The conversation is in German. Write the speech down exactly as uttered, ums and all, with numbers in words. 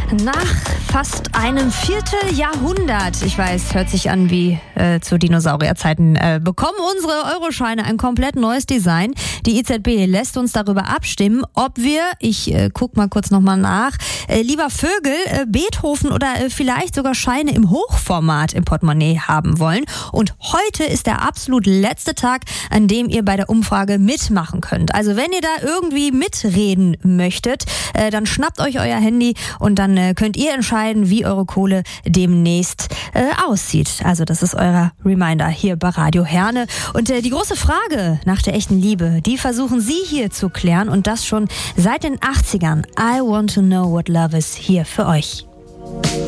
Nach fast einem Vierteljahrhundert, ich weiß, hört sich an wie äh, zu Dinosaurierzeiten, äh, bekommen unsere Euroscheine ein komplett neues Design. Die E Z B lässt uns darüber abstimmen, ob wir, ich äh, guck mal kurz nochmal nach, äh, lieber Vögel, äh, Beethoven oder äh, vielleicht sogar Scheine im Hochformat im Portemonnaie haben wollen. Und heute ist der absolut letzte Tag, an dem ihr bei der Umfrage mitmachen könnt. Also wenn ihr da irgendwie mitreden möchtet, äh, dann schnappt euch euer Handy und dann äh, könnt ihr entscheiden, wie eure Kohle demnächst äh, aussieht. Also das ist euer Reminder hier bei Radio Herne. Und äh, die große Frage nach der echten Liebe, die versuchen Sie hier zu klären und das schon seit den achtzigern. I want to know what love is hier für euch.